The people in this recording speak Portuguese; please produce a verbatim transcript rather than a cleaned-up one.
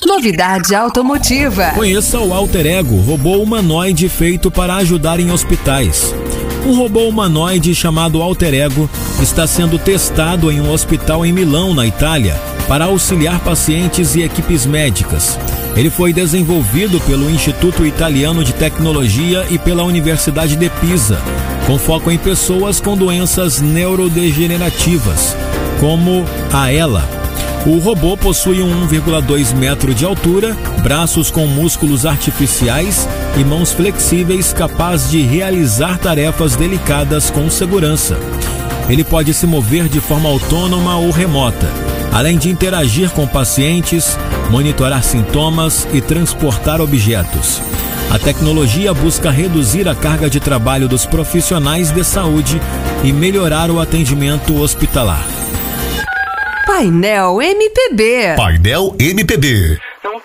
Novidade automotiva. Conheça o Alter Ego, robô humanoide feito para ajudar em hospitais. Um robô humanoide chamado Alter Ego está sendo testado em um hospital em Milão, na Itália, para auxiliar pacientes e equipes médicas. Ele foi desenvolvido pelo Instituto Italiano de Tecnologia e pela Universidade de Pisa, com foco em pessoas com doenças neurodegenerativas, como a E L A. O robô possui um um vírgula dois metro de altura, braços com músculos artificiais e mãos flexíveis capazes de realizar tarefas delicadas com segurança. Ele pode se mover de forma autônoma ou remota, além de interagir com pacientes, monitorar sintomas e transportar objetos. A tecnologia busca reduzir a carga de trabalho dos profissionais de saúde e melhorar o atendimento hospitalar. Painel M P B. Painel M P B.